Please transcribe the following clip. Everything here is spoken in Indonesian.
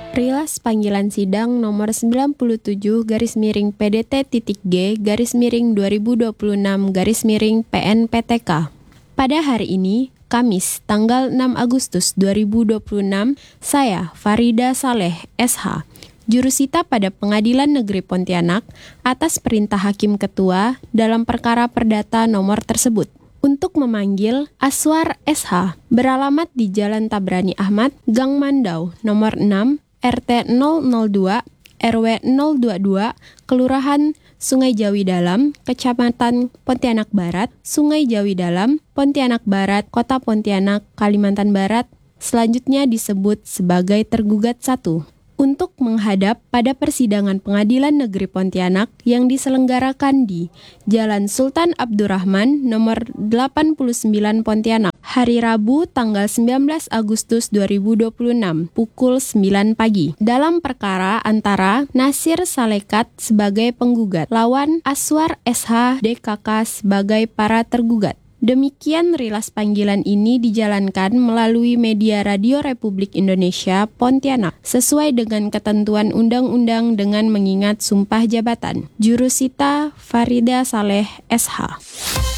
Rilas panggilan sidang nomor 97/PDT-G/2026/PNPTK. Pada hari ini, Kamis, tanggal 6 Agustus 2026, saya, Farida Saleh, SH, jurusita pada Pengadilan Negeri Pontianak atas perintah Hakim Ketua dalam perkara perdata nomor tersebut, untuk memanggil Aswar SH, beralamat di Jalan Tabrani Ahmad, Gang Mandau, nomor 6, RT 002, RW 022, Kelurahan Sungai Jawi Dalam, Kecamatan Pontianak Barat, Sungai Jawi Dalam, Pontianak Barat, Kota Pontianak, Kalimantan Barat, selanjutnya disebut sebagai tergugat 1, untuk menghadap pada persidangan Pengadilan Negeri Pontianak yang diselenggarakan di Jalan Sultan Abdurrahman nomor 89 Pontianak, hari Rabu tanggal 19 Agustus 2026 pukul 9 pagi, dalam perkara antara Nasir Salekat sebagai penggugat lawan Aswar SH DKK sebagai para tergugat. Demikian rilas panggilan ini dijalankan melalui media Radio Republik Indonesia Pontianak sesuai dengan ketentuan undang-undang dengan mengingat sumpah jabatan. Jurusita Farida Saleh SH.